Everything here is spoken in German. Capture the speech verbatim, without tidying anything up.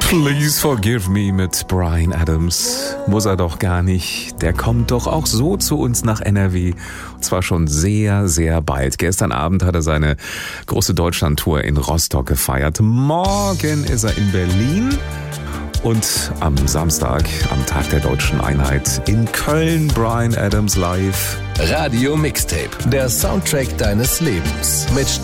Please Forgive Me mit Bryan Adams. Muss er doch gar nicht. Der kommt doch auch so zu uns nach N R W. Und zwar schon sehr, sehr bald. Gestern Abend hat er seine große Deutschlandtour in Rostock gefeiert. Morgen ist er in Berlin. Und am Samstag, am Tag der Deutschen Einheit, in Köln, Bryan Adams live. Radio Mixtape, der Soundtrack deines Lebens. Mit